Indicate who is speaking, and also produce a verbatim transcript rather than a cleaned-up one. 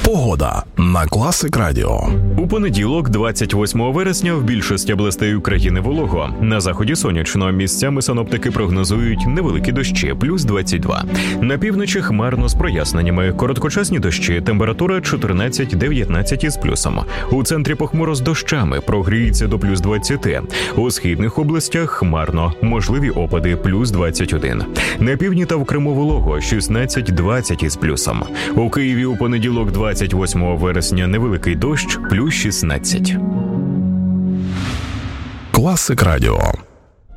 Speaker 1: Погода на Класик Радіо.
Speaker 2: У понеділок, двадцять восьмого вересня, в більшості областей України волого. На заході сонячно. Місцями синоптики прогнозують невеликі дощі, плюс двадцять два. На півночі хмарно з проясненнями. Короткочасні дощі, температура чотирнадцять дев'ятнадцять із плюсом. У центрі похмуро з дощами, прогріється до плюс двадцять. У східних областях хмарно, можливі опади, плюс двадцять один. На півдні та в Криму волого, шістнадцять двадцять із плюсом. У Києві у понеділок, двадцять восьмого вересня, невеликий дощ, плюс шістнадцять.
Speaker 1: Класик Радіо.